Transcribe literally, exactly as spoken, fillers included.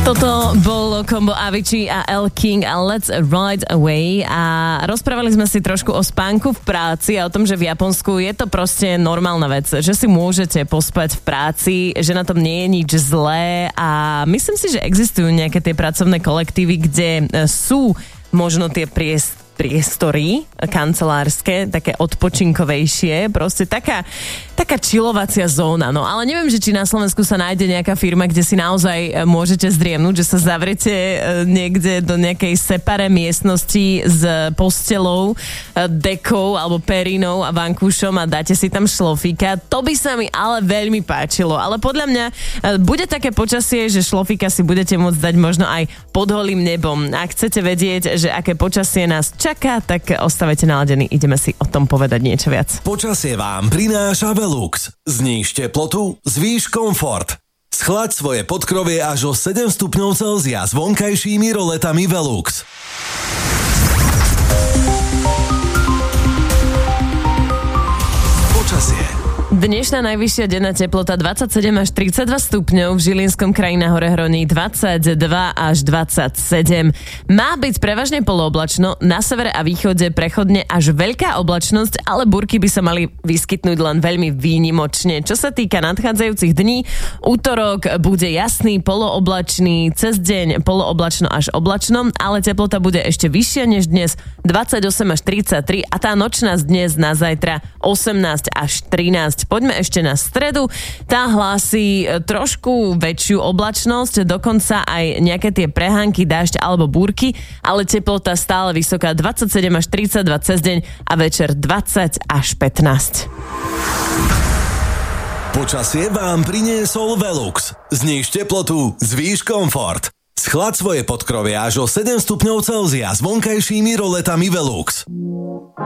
Toto bolo kombo Avicii a El King a Let's Ride Away a rozprávali sme si trošku o spánku v práci a o tom, že v Japonsku je to proste normálna vec, že si môžete pospať v práci, že na tom nie je nič zlé a myslím si, že existujú nejaké tie pracovné kolektívy, kde sú možno tie priest priestory kancelárske, také odpočinkovejšie, proste taká, taká chillovacia zóna. No ale neviem, že či na Slovensku sa nájde nejaká firma, kde si naozaj môžete zdriemnúť, že sa zavrete niekde do nejakej separé miestnosti s postelou, dekou alebo perinou a vankúšom a dáte si tam šlofíka. To by sa mi ale veľmi páčilo. Ale podľa mňa bude také počasie, že šlofíka si budete môcť dať možno aj pod holým nebom. Ak chcete vedieť, že aké počasie nás čaká, tak ostávajte naladení. Ideme si o tom povedať niečo viac. Počasie vám prináša Velux. Zníž teplotu, zvýš komfort. Schlaď svoje podkrovie až o sedem stupňov Celzia s vonkajšími roletami Velux. Počasie. Dnešná najvyššia denná teplota dvadsaťsedem až tridsaťdva stupňov, v Žilinskom kraji na hore Hroní dvadsaťdva až dvadsaťsedem. Má byť prevažne polooblačno, na severe a východe prechodne až veľká oblačnosť, ale búrky by sa mali vyskytnúť len veľmi výnimočne. Čo sa týka nadchádzajúcich dní, útorok bude jasný, polooblačný, cez deň polooblačno až oblačno, ale teplota bude ešte vyššia než dnes, dvadsaťosem až tridsaťtri a tá nočná z dnes na zajtra osemnásť až trinásť. Poďme ešte na stredu. Tá hlási trošku väčšiu oblačnosť, dokonca aj nejaké tie prehánky, dážď alebo búrky, ale teplota stále vysoká dvadsaťsedem až tridsaťdva cez deň a večer dvadsať až pätnásť. Počasie vám priniesol Velux. Zníž teplotu, zvýš komfort. Schlaď svoje podkrovie až o sedem stupňov Celzia s vonkajšími roletami Velux.